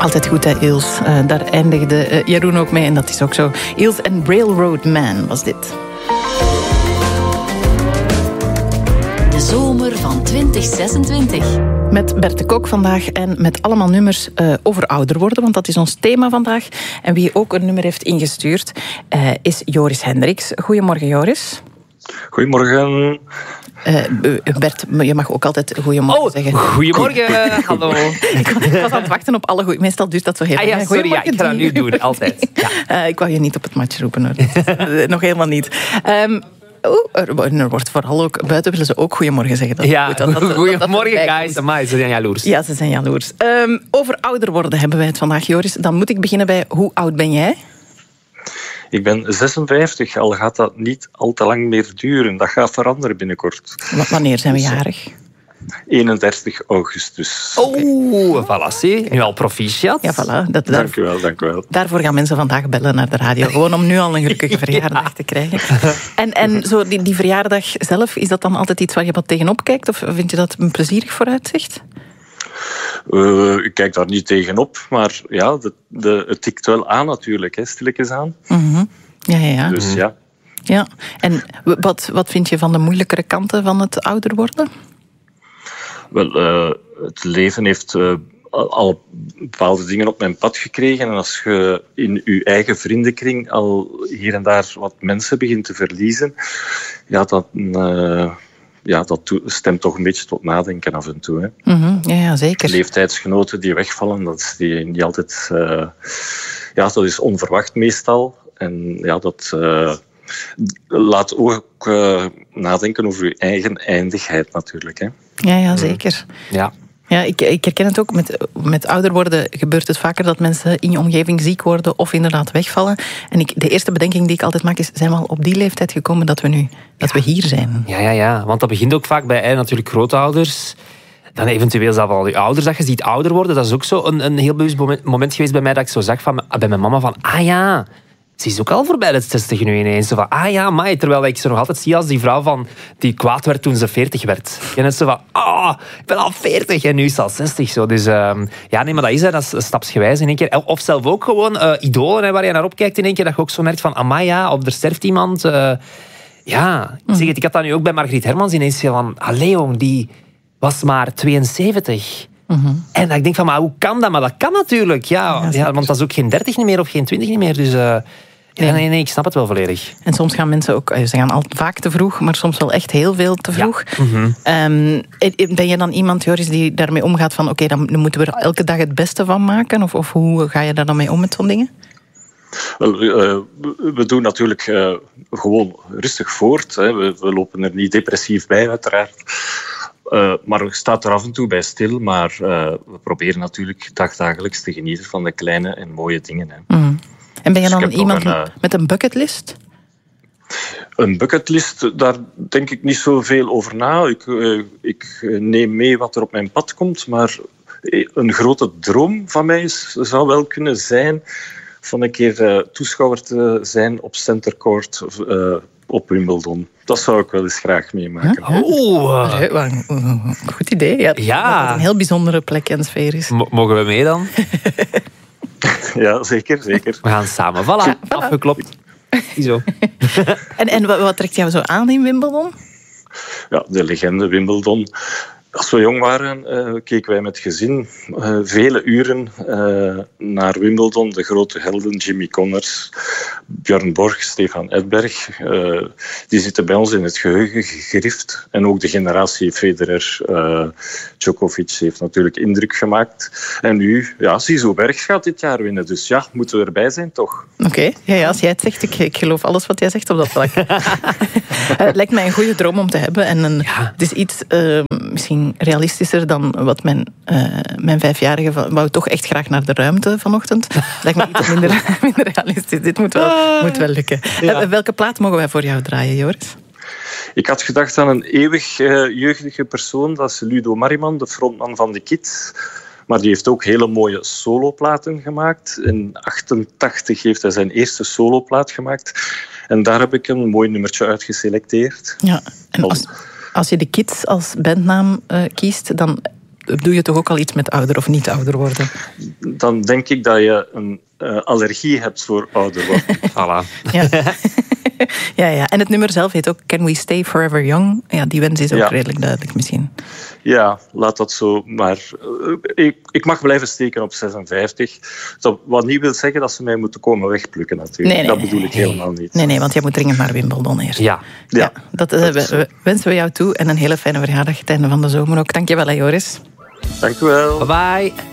Altijd goed, hè, Eels. Daar eindigde Jeroen ook mee en dat is ook zo. Eels en Railroad Man was dit. De zomer van 2026. Met Bert de Kok vandaag en met allemaal nummers over ouder worden, want dat is ons thema vandaag. En wie ook een nummer heeft ingestuurd is Joris Hendricks. Goedemorgen, Joris. Goedemorgen. Bert, je mag ook altijd goedemorgen zeggen. Goedemorgen, hallo. Ik was aan het wachten op alle goeie. Meestal duurt dat zo heel lang. Ja, sorry, ik ga dat nu doen, altijd. Ja. Ik wou je niet op het match roepen, hoor. Nog helemaal niet. Er wordt vooral ook, buiten willen ze ook goedemorgen zeggen. Goedemorgen, guys. Amai, ze zijn jaloers. Ja, ze zijn jaloers. Over ouder worden hebben wij het vandaag, Joris. Dan moet ik beginnen bij, hoe oud ben jij? Ik ben 56, al gaat dat niet al te lang meer duren. Dat gaat veranderen binnenkort. Wanneer zijn we jarig? 31 augustus. Oh, voilà, zie. Nu al proficiat. Ja, voilà. Dank u wel. Daarvoor gaan mensen vandaag bellen naar de radio. Gewoon om nu al een gelukkige verjaardag te krijgen. En zo die verjaardag zelf, is dat dan altijd iets waar je wat tegenop kijkt? Of vind je dat een plezierig vooruitzicht? Ik kijk daar niet tegenop, maar ja, het tikt wel aan natuurlijk, hè, stilletjes aan. Mm-hmm. Ja. Dus ja. Ja. En wat vind je van de moeilijkere kanten van het ouder worden? Wel, het leven heeft al bepaalde dingen op mijn pad gekregen. En als je in je eigen vriendenkring al hier en daar wat mensen begint te verliezen, dat stemt toch een beetje tot nadenken af en toe. Hè. Mm-hmm. Ja, zeker. Leeftijdsgenoten die wegvallen, dat is niet altijd... dat is onverwacht meestal. En ja, dat laat ook nadenken over je eigen eindigheid natuurlijk. Hè. Ja, zeker. Ja. Ja, ik herken het ook. Met ouder worden gebeurt het vaker dat mensen in je omgeving ziek worden of inderdaad wegvallen. En de eerste bedenking die ik altijd maak is, zijn we al op die leeftijd gekomen dat we hier zijn? Ja, want dat begint ook vaak bij natuurlijk grootouders. Dan eventueel zelf al je ouders, dat je ziet ouder worden. Dat is ook zo een heel bewust moment geweest bij mij, dat ik zo zag bij mijn mama van, ze is ook al voorbij de 60 nu ineens. Zo van, mai. Terwijl ik ze nog altijd zie als die vrouw van die kwaad werd toen ze 40 werd. En het zo van, ik ben al 40 en nu is ze al 60. Zo. Dus maar dat is stapsgewijs in één keer. Of zelf ook gewoon idolen waar je naar opkijkt in één keer. Dat je ook zo merkt van, of er sterft iemand. Ik zeg het, ik had dat nu ook bij Margriet Hermans ineens van, jong, die was maar 72. Mm-hmm. En ik denk van, maar hoe kan dat? Maar dat kan natuurlijk. Want dat is ook geen 30 meer of geen 20 meer. Dus nee, ik snap het wel volledig. En soms gaan mensen ook, ze gaan al vaak te vroeg, maar soms wel echt heel veel te vroeg. Ja. Mm-hmm. Ben je dan iemand, Joris, die daarmee omgaat van, dan moeten we er elke dag het beste van maken? Of hoe ga je daar dan mee om met zo'n dingen? Wel, we doen natuurlijk gewoon rustig voort. Hè. We lopen er niet depressief bij, uiteraard. Maar er staat er af en toe bij stil. Maar we proberen natuurlijk dagelijks te genieten van de kleine en mooie dingen. Hè. Mm. En ben je dan iemand met een bucketlist? Een bucketlist, daar denk ik niet zoveel over na. Ik neem mee wat er op mijn pad komt. Maar een grote droom van mij zou wel kunnen zijn van een keer toeschouwer te zijn op Center Court op Wimbledon. Dat zou ik wel eens graag meemaken. Goed idee. Ja, dat het een heel bijzondere plek en sfeer is. Mogen we mee dan? Ja, zeker. We gaan samen. Voilà. Afgeklopt. Zo. En wat trekt jou zo aan in Wimbledon? Ja, de legende Wimbledon. Als we jong waren, keken wij met gezin vele uren naar Wimbledon. De grote helden, Jimmy Connors, Björn Borg, Stefan Edberg. Die zitten bij ons in het geheugen gegrift. En ook de generatie Federer, Djokovic heeft natuurlijk indruk gemaakt. En nu, Siso Bergs gaat dit jaar winnen. Dus moeten we erbij zijn, toch? Oké. Ja, als jij het zegt, ik geloof alles wat jij zegt op dat vlak. Het lijkt mij een goede droom om te hebben. En het is iets misschien realistischer dan wat mijn 5-jarige wou toch echt graag naar de ruimte vanochtend. Lijkt me iets minder realistisch. Dit moet wel lukken. Ja. Welke plaat mogen wij voor jou draaien, Joris? Ik had gedacht aan een eeuwig jeugdige persoon. Dat is Ludo Mariman, de frontman van de Kids. Maar die heeft ook hele mooie soloplaten gemaakt. In 1988 heeft hij zijn eerste soloplaat gemaakt. En daar heb ik een mooi nummertje uit geselecteerd. Ja, en als je de Kids als bandnaam kiest, dan doe je toch ook al iets met ouder of niet ouder worden? Dan denk ik dat je een allergie hebt voor ouder worden. Voilà. Ja. Ja. En het nummer zelf heet ook Can We Stay Forever Young? Ja, die wens is ook redelijk duidelijk misschien. Ja, laat dat zo. Maar ik mag blijven steken op 56. Wat niet wil zeggen dat ze mij moeten komen wegplukken natuurlijk. Nee, dat bedoel ik helemaal niet. Nee, want jij moet dringend naar Wimbledon eerst. Ja. Dat wensen we jou toe. En een hele fijne verjaardag het einde van de zomer ook. Dank je wel, Joris. Dank u wel. Bye bye.